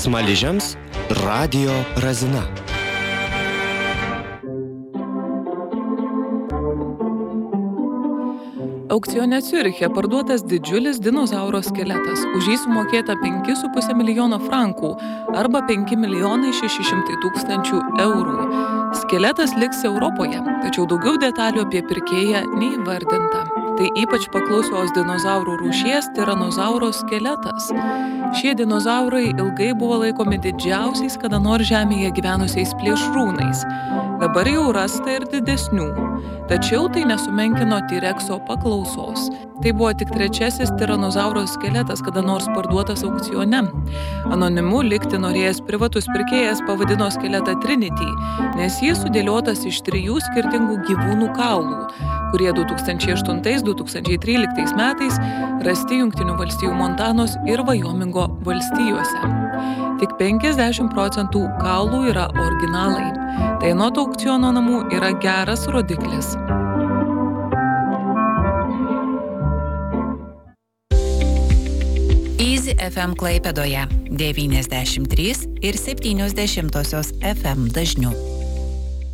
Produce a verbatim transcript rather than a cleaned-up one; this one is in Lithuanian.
Smaližiams Radio Razina. Aukcione Ciuriche parduotas didžiulis dinozauro skeletas. Už jį sumokėta penki su puse milijono frankų arba penki milijonai šeši šimtai tūkstančių eurų. Skeletas liks Europoje, tačiau daugiau detalių apie pirkėją neįvardinta. Tai ypač paklausios dinozaurų rūšies tiranozauro skeletas. Šie dinozaurai ilgai buvo laikomi didžiausiais kada nors žemėje gyvenusiais plėšrūnais. Dabar jau rasta ir didesnių. Tačiau tai nesumenkino T-Rexo paklausos. Tai buvo tik trečiasis tiranozauro skeletas kada nors parduotas aukcione. Anonimu likti norėjęs privatus pirkėjas pavadino skeletą Trinity, nes jis sudėliotas iš trijų skirtingų gyvūnų kaulų, kurie du tūkstančiai aštuntais - du tūkstančiai tryliktais metais rasti Jungtinių valstijų Montanos ir Vajomingo valstijose. Tik penkiasdešimt procentų kaulų yra originalai. Tai anot aukciono namų yra geras rodiklis. Easy F M Klaipėdoje devyniasdešimt trys ir septynios dešimtosios F M dažniu.